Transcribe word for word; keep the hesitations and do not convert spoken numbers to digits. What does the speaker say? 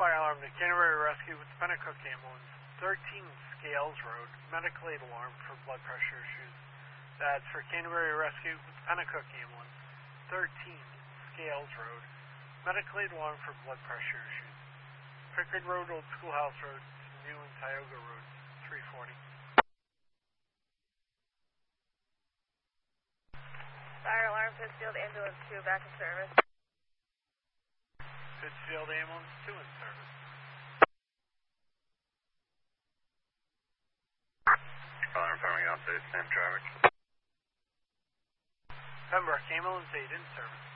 fire alarm to Canterbury Rescue with Pennacook Ambulance, thirteen Scales Road, medical aid alarm for blood pressure issues. That's for Canterbury Rescue with Pennacook Ambulance, thirteen Scales Road, medical aid alarm for blood pressure issues. Pickard Road, Old Schoolhouse Road, to New and Tioga Road, three forty. Fire alarm, Pittsfield Ambulance two, back in service. Pittsfield Ambulance two in service. Alarm farming out to same traffic. Pembroke Ambulance eight in service.